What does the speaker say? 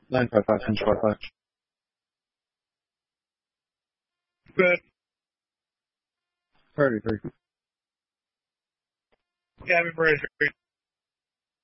955 inch Wi-Fi. Good. Priority 3. Yeah, I'm in Priority 3.